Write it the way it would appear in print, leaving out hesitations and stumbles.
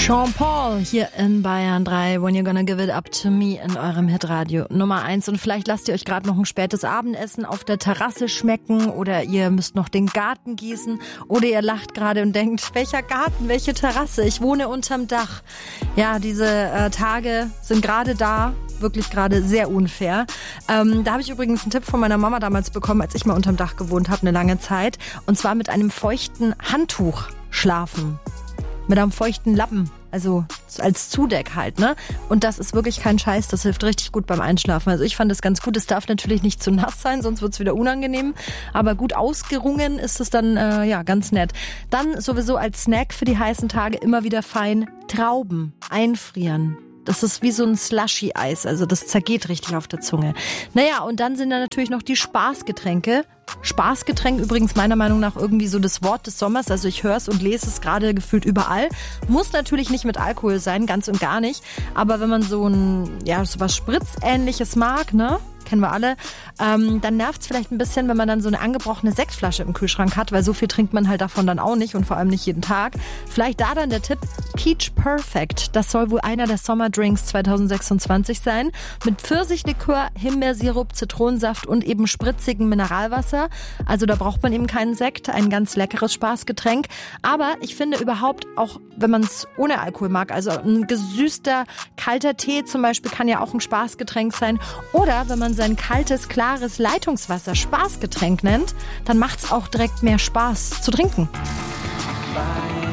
Sean Paul hier in Bayern 3, When You're Gonna Give It Up To Me in eurem Hitradio Nummer 1. Und vielleicht lasst ihr euch gerade noch ein spätes Abendessen auf der Terrasse schmecken oder ihr müsst noch den Garten gießen oder ihr lacht gerade und denkt, welcher Garten, welche Terrasse, ich wohne unterm Dach. Ja, diese Tage sind gerade da, wirklich gerade sehr unfair. Da habe ich übrigens einen Tipp von meiner Mama damals bekommen, als ich mal unterm Dach gewohnt habe, eine lange Zeit. Und zwar mit einem feuchten Handtuch schlafen. Mit einem feuchten Lappen, also als Zudeck halt, ne? Und das ist wirklich kein Scheiß, das hilft richtig gut beim Einschlafen. Also ich fand das ganz gut, es darf natürlich nicht zu nass sein, sonst wird's wieder unangenehm. Aber gut ausgerungen ist es dann, ganz nett. Dann sowieso als Snack für die heißen Tage immer wieder fein Trauben einfrieren. Das ist wie so ein Slushy-Eis, also das zergeht richtig auf der Zunge. Naja, und dann sind da natürlich noch die Spaßgetränke. Spaßgetränk übrigens meiner Meinung nach irgendwie so das Wort des Sommers. Also ich höre es und lese es gerade gefühlt überall. Muss natürlich nicht mit Alkohol sein, ganz und gar nicht. Aber wenn man so was Spritzähnliches mag, ne? Kennen wir alle, dann nervt es vielleicht ein bisschen, wenn man dann so eine angebrochene Sektflasche im Kühlschrank hat, weil so viel trinkt man halt davon dann auch nicht und vor allem nicht jeden Tag. Vielleicht da dann der Tipp, Peach Perfect. Das soll wohl einer der Sommerdrinks 2026 sein. Mit Pfirsichlikör, Himbeersirup, Zitronensaft und eben spritzigem Mineralwasser. Also da braucht man eben keinen Sekt, ein ganz leckeres Spaßgetränk. Aber ich finde überhaupt, auch wenn man es ohne Alkohol mag, also ein gesüßter, kalter Tee zum Beispiel kann ja auch ein Spaßgetränk sein. Oder wenn man sein kaltes, klares Leitungswasser Spaßgetränk nennt, dann macht's auch direkt mehr Spaß zu trinken. Bye.